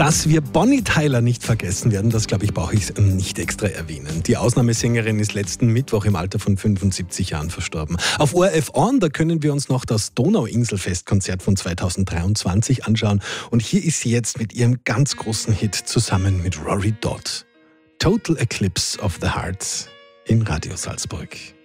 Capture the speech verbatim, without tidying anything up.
Dass wir Bonnie Tyler nicht vergessen werden, das glaube ich, brauche ich nicht extra erwähnen. Die Ausnahmesängerin ist letzten Mittwoch im Alter von fünfundsiebzig Jahren verstorben. Auf O R F On, da können wir uns noch das Donauinselfestkonzert von zweitausenddreiundzwanzig anschauen. Und hier ist sie jetzt mit ihrem ganz großen Hit zusammen mit Rory Dodd. Total Eclipse of the Heart in Radio Salzburg.